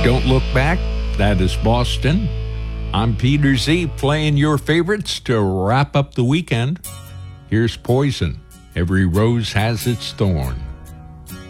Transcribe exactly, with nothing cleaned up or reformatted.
Don't Look Back. That is Boston. I'm Peter Z, playing your favorites to wrap up the weekend. Here's Poison. Every rose has its thorn.